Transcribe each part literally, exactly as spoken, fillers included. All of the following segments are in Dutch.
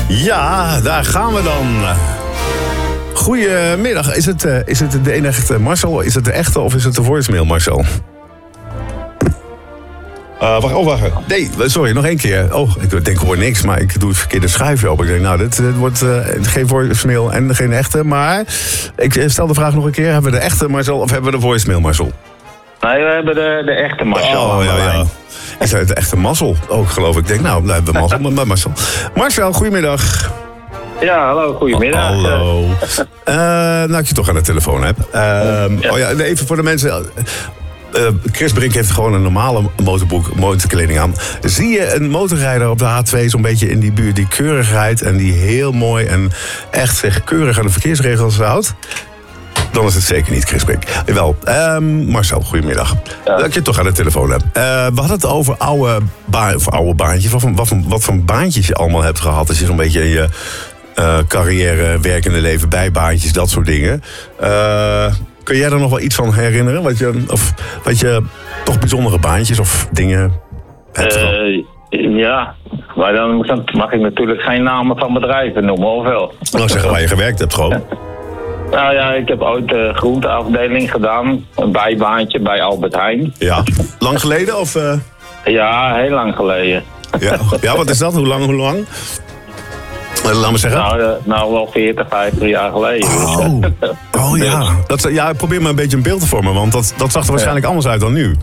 Ja, daar gaan we dan. Goedemiddag. Is het, uh, is het de enige Marcel? Is het de echte of is het de voicemail Marcel? Uh, wacht, oh, wacht. Nee, sorry, nog één keer. Oh, ik denk, ik hoor niks, maar ik doe het verkeerde schuifje op. Ik denk, nou, dit, dit wordt uh, geen voicemail en geen echte. Maar ik stel de vraag nog een keer. Hebben we de echte Marcel of hebben we de voicemail Marcel? Nee, we hebben de, de echte Marcel. Oh, ja, ja. Is het de echte Marcel ook, geloof ik. Ik denk, nou, we hebben Marcel, maar Marcel. Marcel, goedemiddag. Ja, hallo, goedemiddag. Oh, hallo. Uh, nou, ik je toch aan de telefoon heb. Uh, ja. Oh ja, even voor de mensen. Uh, Chris Brink heeft gewoon een normale motorbroek, motorkleding aan. Zie je een motorrijder op de H twee zo'n beetje in die buurt die keurig rijdt en die heel mooi en echt zich keurig aan de verkeersregels houdt? Dan is het zeker niet Chris Brink. Jawel, uh, Marcel, goedemiddag. Ja. Dat ik je toch aan de telefoon heb. Uh, we hadden het over oude, ba- of oude baantjes. Wat voor, wat, voor, wat voor baantjes je allemaal hebt gehad als je zo'n beetje in je uh, carrière, werkende leven, bijbaantjes, dat soort dingen. Uh, kun jij er nog wel iets van herinneren? Wat je, of wat je toch bijzondere baantjes of dingen hebt gehad? Uh, ja, maar dan mag ik natuurlijk geen namen van bedrijven noemen, of wel? Nou, zeg waar je gewerkt hebt gewoon. Nou ja, ik heb ooit de groenteafdeling gedaan. Een bijbaantje bij Albert Heijn. Ja, lang geleden of? Uh... Ja, heel lang geleden. Ja, ja, wat is dat? Hoe lang, hoe lang? Laat me zeggen. Nou, uh, nou wel veertig, vijftig jaar geleden. Oh, oh ja. Dat, ja, probeer maar een beetje een beeld te vormen, want dat, dat zag er waarschijnlijk ja. anders uit dan nu.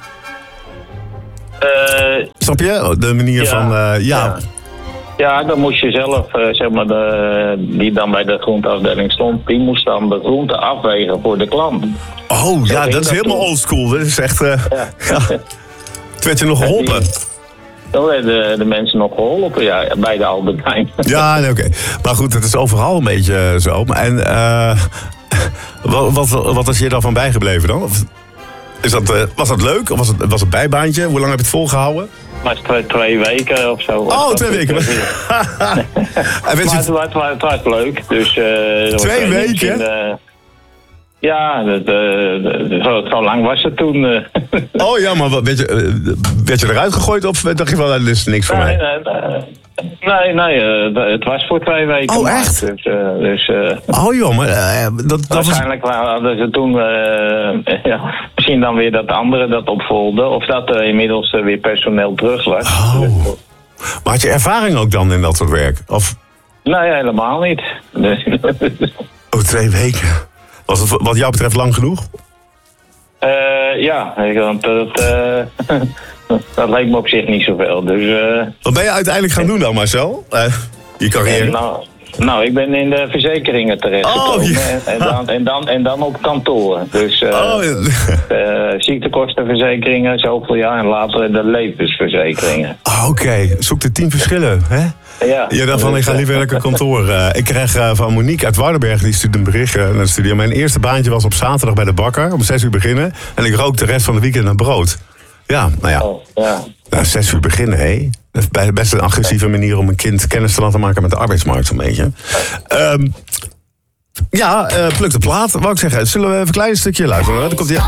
Uh, Snap je? De manier ja, van, uh, ja... ja. Ja, dan moest je zelf, uh, zeg maar, de, die dan bij de groenteafdeling stond, die moest dan de groente afwegen voor de klant. Oh, ja, dat, dat is helemaal oldschool. Dat is echt, uh, ja. ja. Toen werd je nog geholpen. Die, dan werden de mensen nog geholpen, ja, bij de Albert Heijn. Ja, nee, oké. Okay. Maar goed, het is overal een beetje zo. En uh, wat, wat, wat is je daarvan bijgebleven dan? Of, is dat, uh, was dat leuk? Of was het, was het bijbaantje? Hoe lang heb je het volgehouden? Het was twee, twee weken of zo. Oh, twee weken. maar het, het, was, het was leuk. Dus, uh, twee weken? Uh, ja, dat, uh, zo, zo lang was het toen. Uh. Oh ja, maar wat, werd, je, werd je eruit gegooid of dacht je wel, dat is niks voor nee, mij? Nee, nee, nee uh, het was voor twee weken. Oh, echt? Dus, uh, dus, uh, oh joh, maar uh, dat, dat waarschijnlijk was... hadden ze toen uh, ja, misschien dan weer dat anderen dat opvolgden. Of dat er uh, inmiddels uh, weer personeel terug was. Oh. Maar had je ervaring ook dan in dat soort werk? Of? Nee, helemaal niet. Oh, twee weken. Was het wat jou betreft lang genoeg? Uh, ja, want dat, uh, dat leek me op zich niet zoveel. Dus, uh, wat ben je uiteindelijk gaan doen dan, Marcel? Uh, je carrière? En, nou, nou, ik ben in de verzekeringen terechtgekomen. Oh, ja. en, en, dan, en, dan, en dan op kantoor. Dus uh, oh, ja. uh, ziektekostenverzekeringen, zoveel jaar. En later de levensverzekeringen. Oh, oké. Okay. Zoek de tien verschillen, hè? Ja. Ja, daarvan, ik ga liever lekker kantoor. Uh, ik kreeg uh, van Monique uit Woudenberg, die stuurde een bericht naar de studio. Mijn eerste baantje was op zaterdag bij de bakker, om zes uur beginnen. En ik rook de rest van de weekend naar brood. Ja, nou ja. Oh, ja. Nou, zes uur beginnen, hé. Dat is best een agressieve manier om een kind kennis te laten maken met de arbeidsmarkt, een beetje. Um, ja, uh, pluk de plaat, wou ik zeggen. Zullen we even een klein stukje luisteren? Dan komt die...